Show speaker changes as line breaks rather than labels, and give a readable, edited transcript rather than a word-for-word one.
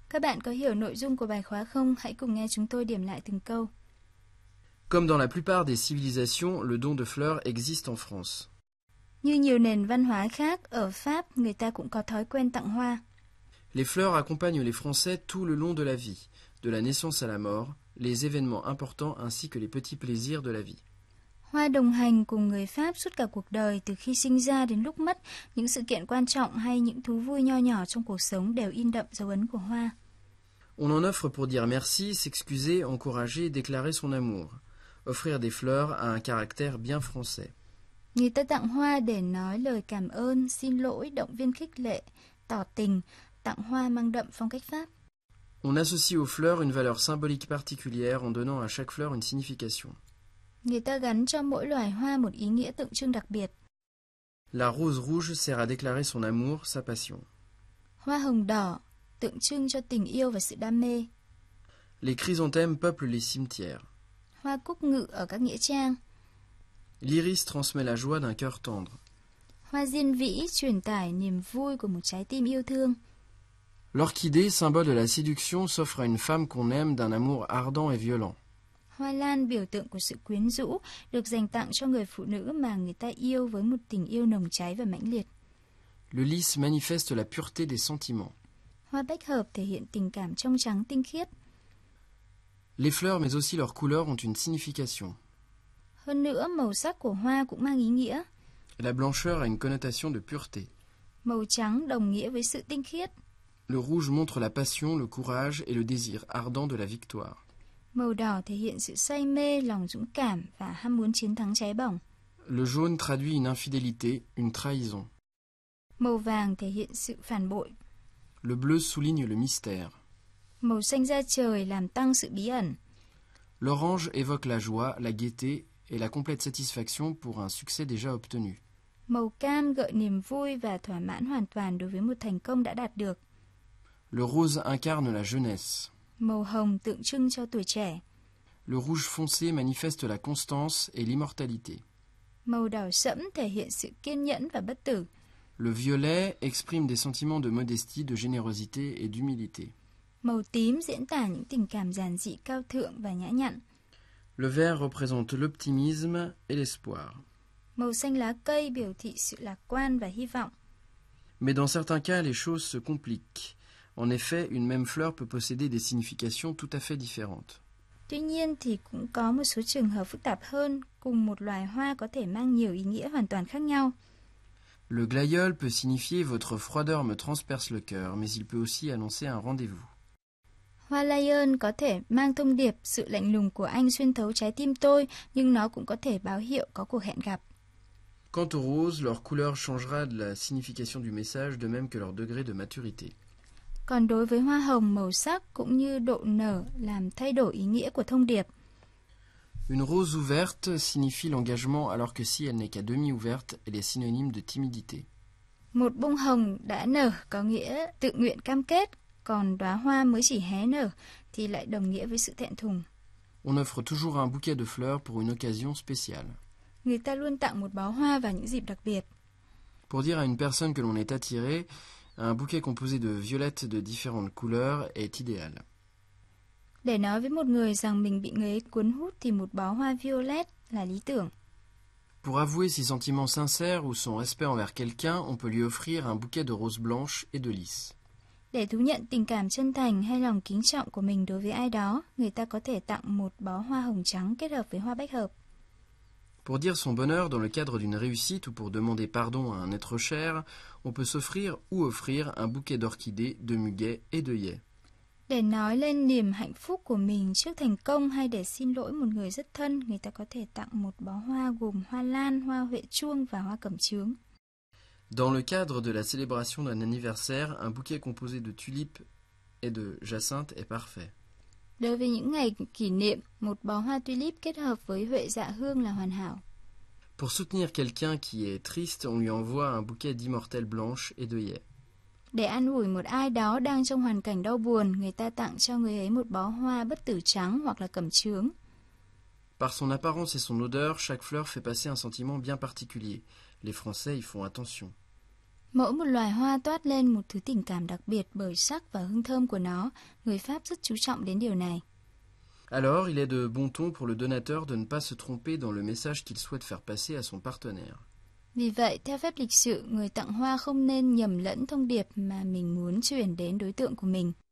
Các bạn có hiểu nội dung của bài khóa không? Hãy cùng nghe chúng tôi điểm lại từng câu.
Comme dans la plupart des civilisations, le don de fleurs existe en France.
Như nhiều nền văn hóa khác, ở Pháp người ta cũng có thói quen tặng hoa.
Les fleurs accompagnent les Français tout le long de la vie, de la naissance à la mort, les événements importants ainsi que les petits plaisirs de la vie.
Hoa đồng hành cùng người Pháp suốt cả cuộc đời, từ khi sinh ra đến lúc mất, những sự kiện quan trọng hay những thú vui nho nhỏ trong cuộc sống đều in đậm dấu ấn của hoa.
On en offre pour dire merci, s'excuser, encourager, déclarer son amour. Offrir des fleurs a un caractère bien français.
Người ta tặng hoa để nói lời cảm ơn, xin lỗi, động viên khích lệ, tỏ tình. Tặng hoa mang đậm phong cách Pháp.
On associe aux fleurs une valeur symbolique particulière en donnant à chaque fleur une signification.
Người ta gắn cho mỗi loài hoa một ý nghĩa tượng trưng đặc biệt.
La rose rouge sert à déclarer son amour, sa passion.
Hoa hồng đỏ tượng trưng cho tình yêu và sự đam mê.
Les chrysanthèmes peuplent les cimetières.
Hoa cúc ngự ở các nghĩa trang.
L'iris transmet la joie d'un cœur tendre.
Hoa diên vĩ truyền tải niềm vui của một trái tim yêu thương.
L'orchidée, symbole de la séduction, s'offre à une femme qu'on aime d'un amour ardent et violent.
Hoa lan biểu tượng của sự quyến rũ, được dành tặng cho người phụ nữ mà người ta yêu với một tình yêu nồng cháy và mãnh liệt.
Le lys manifeste la pureté des sentiments.
Hoa bách hợp thể hiện tình cảm trong trắng tinh khiết.
Les fleurs, mais aussi leurs couleurs, ont une signification.
Hơn nữa, màu sắc của hoa cũng mang ý nghĩa.
La blancheur a une connotation de pureté.
Màu trắng đồng nghĩa với sự tinh khiết.
Le rouge montre la passion, le courage et le désir ardent de la victoire.
Màu đỏ thể hiện sự say mê, lòng dũng cảm và ham muốn chiến thắng cháy bỏng.
Le jaune traduit une infidélité, une trahison.
Màu vàng thể hiện sự phản bội.
Le bleu souligne le mystère.
Màu xanh da trời làm tăng sự bí ẩn.
L'orange évoque la joie, la gaieté et la complète satisfaction pour un succès déjà obtenu.
Màu cam gợi niềm vui và thỏa mãn hoàn toàn đối với một thành công đã đạt được.
Le rose incarne la jeunesse.
Màu hồng tượng trưng cho tuổi trẻ.
Le rouge foncé manifeste la constance et l'immortalité.
Màu đỏ sẫm thể hiện sự kiên nhẫn và bất tử.
Le violet exprime des sentiments de modestie, de générosité et d'humilité.
Màu tím diễn tả những tình cảm giản dị cao thượng và nhã nhặn.
Le vert représente l'optimisme et l'espoir.
Màu xanh lá cây biểu thị sự lạc quan và hy vọng.
Mais dans certains cas, les choses se compliquent. En effet, une même fleur peut posséder des significations tout à fait différentes.
Tuy nhiên thì cũng có một số trường hợp phức tạp hơn, cùng một loài hoa có thể mang nhiều ý nghĩa hoàn toàn khác nhau.
Le glaïeul peut signifier votre froideur me transperce le cœur, mais il peut aussi annoncer un rendez-vous.
Hoa lion có thể mang thông điệp sự lạnh lùng của anh xuyên thấu trái tim tôi, nhưng nó cũng có thể báo hiệu có cuộc hẹn gặp.
Quant aux roses, leur couleur changera de la signification du message, de même que leur degré de maturité.
Còn đối với hoa hồng, màu sắc cũng như độ nở làm thay đổi ý nghĩa của thông điệp.
Une rose ouverte signifie l'engagement alors que si elle n'est qu'à demi ouverte, elle est synonyme de timidité.
Một bông hồng đã nở có nghĩa tự nguyện cam kết, còn đóa hoa mới chỉ hé nở thì lại đồng nghĩa với sự thẹn thùng.
On offre toujours un bouquet de fleurs pour une occasion spéciale.
Người ta luôn tặng một bó hoa vào những dịp đặc biệt.
Pour dire à une personne que l'on est attiré, un bouquet composé de violettes de différentes couleurs est idéal.
Để nói với một người rằng mình bị người ấy cuốn hút thì một bó hoa violet là lý tưởng.
Pour avouer ses sentiments sincères ou son respect envers quelqu'un, on peut lui offrir un bouquet de roses blanches et de lys.
Để thú nhận tình cảm chân thành hay lòng kính trọng của mình đối với ai đó, người ta có thể tặng một bó hoa hồng trắng kết hợp với hoa bách hợp.
Pour dire son bonheur dans le cadre d'une réussite ou pour demander pardon à un être cher, on peut s'offrir ou offrir un bouquet d'orchidées, de muguets et d'œillets.
Để nói lên niềm hạnh phúc của mình trước thành công hay để xin lỗi một người rất thân, người ta có thể tặng một bó hoa gồm hoa lan, hoa huệ chuông và hoa cẩm chướng.
Dans le cadre de la célébration d'un anniversaire, un bouquet composé de tulipes et de jacinthe est parfait.
Đối với những ngày kỷ niệm, một bó hoa tulip kết hợp với huệ dạ hương là hoàn hảo.
Pour soutenir quelqu'un qui est triste, on lui envoie un bouquet d'immortelles blanches et d'œillets.
Để an ủi một ai đó đang trong hoàn cảnh đau buồn, người ta tặng cho người ấy một bó hoa bất tử trắng hoặc là cẩm chướng.
Par son apparence et son odeur, chaque fleur fait passer un sentiment bien particulier. Les Français y font attention.
Mỗi một loài hoa toát lên một thứ tình cảm đặc biệt bởi sắc và hương thơm của nó. Người Pháp rất chú trọng đến điều này.
Alors, il est de bon ton pour le donateur de ne pas se tromper dans le message qu'il souhaite faire passer à son partenaire.
Vì vậy, theo phép lịch sự, người tặng hoa không nên nhầm lẫn thông điệp mà mình muốn truyền đến đối tượng của mình.